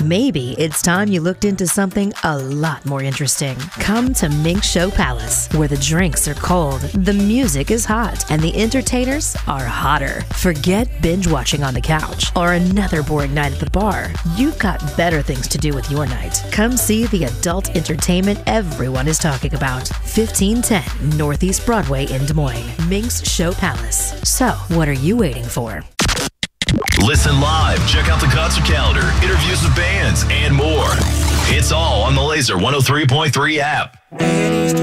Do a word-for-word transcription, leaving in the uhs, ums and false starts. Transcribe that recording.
Maybe it's time you looked into something a lot more interesting. Come to Mink Show Palace, where the drinks are cold, the music is hot, and the entertainers are hotter. Forget binge watching on the couch or another boring night at the bar. You've got better things to do with your night. Come see the adult entertainment everyone is talking about. fifteen ten Northeast Broadway in Des Moines. Mink's Show Palace. So, what are you waiting for? Listen live, check out the concert calendar, interviews with bands, and more. It's all on the Laser one oh three point three app.